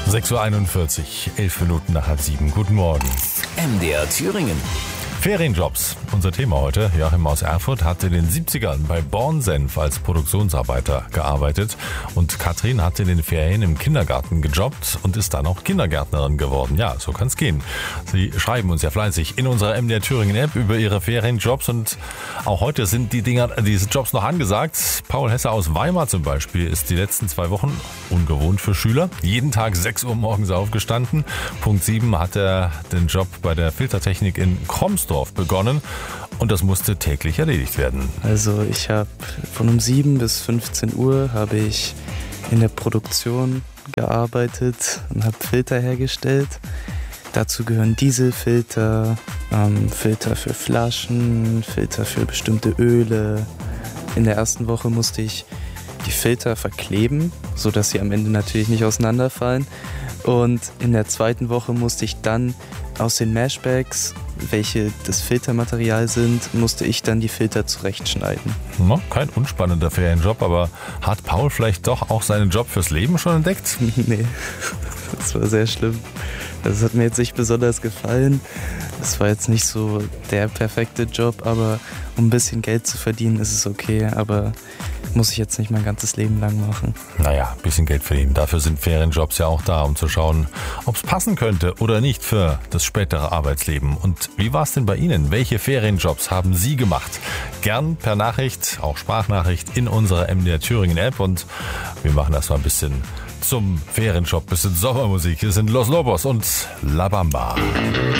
6:41 Uhr, 11 Minuten nach 6:30. Guten Morgen. MDR Thüringen. Ferienjobs. Unser Thema heute. Joachim aus Erfurt hat in den 70ern bei Born-Senf als Produktionsarbeiter gearbeitet und Katrin hat in den Ferien im Kindergarten gejobbt und ist dann auch Kindergärtnerin geworden. Ja, so kann's gehen. Sie schreiben uns ja fleißig in unserer MDR Thüringen App über ihre Ferienjobs und auch heute sind diese Jobs noch angesagt. Paul Hesse aus Weimar zum Beispiel ist die letzten 2 Wochen ungewohnt für Schüler. Jeden Tag 6 Uhr morgens aufgestanden. Punkt 7 hat er den Job bei der Filtertechnik in Kromsdorf begonnen und das musste täglich erledigt werden. Also ich habe von 7 bis 15 Uhr habe ich in der Produktion gearbeitet und habe Filter hergestellt. Dazu gehören Dieselfilter, Filter für Flaschen, Filter für bestimmte Öle. In der ersten Woche musste ich die Filter verkleben, sodass sie am Ende natürlich nicht auseinanderfallen. Und in der zweiten Woche musste ich dann aus den Meshbags, welche das Filtermaterial sind, musste ich dann die Filter zurechtschneiden. Kein unspannender Ferienjob, aber hat Paul vielleicht doch auch seinen Job fürs Leben schon entdeckt? Nee, das war sehr schlimm. Das hat mir jetzt nicht besonders gefallen. Das war jetzt nicht so der perfekte Job, aber um ein bisschen Geld zu verdienen, ist es okay. Aber muss ich jetzt nicht mein ganzes Leben lang machen. Naja, ein bisschen Geld verdienen. Dafür sind Ferienjobs ja auch da, um zu schauen, ob es passen könnte oder nicht für das spätere Arbeitsleben. Und wie war es denn bei Ihnen? Welche Ferienjobs haben Sie gemacht? Gern per Nachricht, auch Sprachnachricht in unserer MDR Thüringen App. Und wir machen das mal ein bisschen zum Ferienjob, bisschen Sommermusik. Hier sind Los Lobos und La Bamba.